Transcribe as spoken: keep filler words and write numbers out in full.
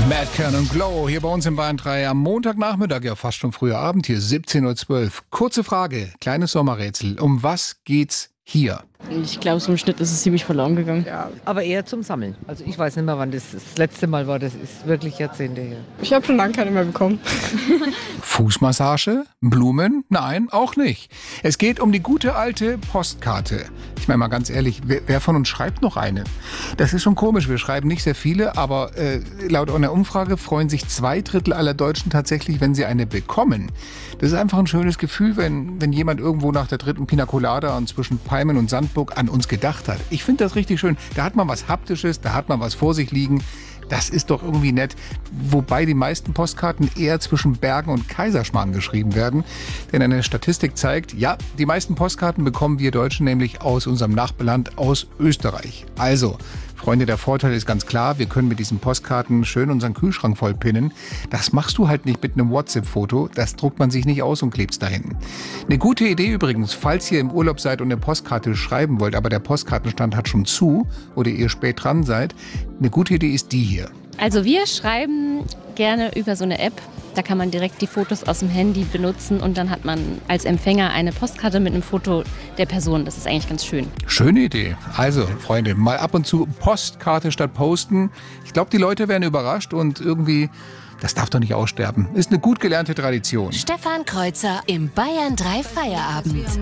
Madcon und Glow hier bei uns in Bayern drei am Montagnachmittag, ja fast schon früher Abend hier, siebzehn Uhr zwölf. Kurze Frage, kleines Sommerrätsel. Um was geht's hier? Ich glaube, so im Schnitt ist es ziemlich verloren gegangen. Ja, aber eher zum Sammeln. Also ich weiß nicht mehr, wann das das letzte Mal war. Das ist wirklich Jahrzehnte her. Ich habe schon lange keine mehr bekommen. Fußmassage? Blumen? Nein, auch nicht. Es geht um die gute alte Postkarte. Ich meine mal ganz ehrlich, wer, wer von uns schreibt noch eine? Das ist schon komisch. Wir schreiben nicht sehr viele, aber äh, laut einer Umfrage freuen sich zwei Drittel aller Deutschen tatsächlich, wenn sie eine bekommen. Das ist einfach ein schönes Gefühl, wenn, wenn jemand irgendwo nach der dritten Pina Colada und zwischen Palmen und Sandburg an uns gedacht hat. Ich finde das richtig schön. Da hat man was Haptisches, da hat man was vor sich liegen. Das ist doch irgendwie nett. Wobei die meisten Postkarten eher zwischen Bergen und Kaiserschmarrn geschrieben werden. Denn eine Statistik zeigt, ja, die meisten Postkarten bekommen wir Deutschen nämlich aus unserem Nachbarland, aus Österreich. Also, Freunde, der Vorteil ist ganz klar, wir können mit diesen Postkarten schön unseren Kühlschrank vollpinnen. Das machst du halt nicht mit einem WhatsApp-Foto, das druckt man sich nicht aus und klebt's dahin. Eine gute Idee übrigens, falls ihr im Urlaub seid und eine Postkarte schreiben wollt, aber der Postkartenstand hat schon zu oder ihr spät dran seid, eine gute Idee ist die hier. Also wir schreiben gerne über so eine App. Da kann man direkt die Fotos aus dem Handy benutzen und dann hat man als Empfänger eine Postkarte mit einem Foto der Person. Das ist eigentlich ganz schön. Schöne Idee. Also, Freunde, mal ab und zu Postkarte statt Posten. Ich glaube, die Leute werden überrascht und irgendwie, das darf doch nicht aussterben. Ist eine gut gelernte Tradition. Stefan Kreuzer im Bayern drei Feierabend.